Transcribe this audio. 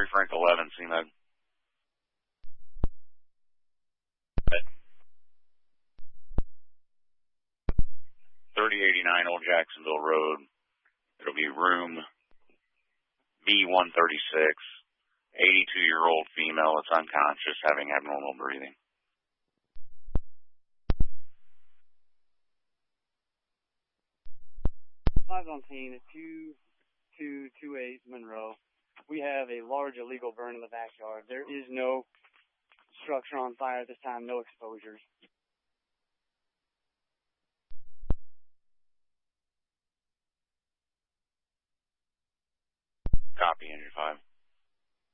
Harry Frank 11, CMed. 3089 Old Jacksonville Road. It'll be room B136. 82-year-old female that's unconscious, having abnormal breathing. Five on scene at 2228 Monroe. We have a large illegal burn in the backyard. There is no structure on fire at this time, no exposures. Copy, Engine 5.